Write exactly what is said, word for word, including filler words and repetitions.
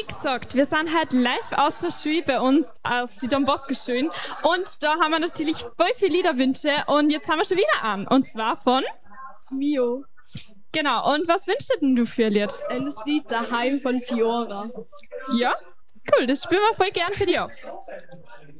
gesagt, wir sind heute live aus der Schule bei uns, aus die Don Bosco Schulen. Und da haben wir natürlich voll viele Liederwünsche. Und jetzt haben wir schon wieder an. Und zwar von Mio. Genau. Und was wünschst denn du für ein Lied? Das Lied Daheim von Fiora. Ja, cool. Das spielen wir voll gern für dich auch.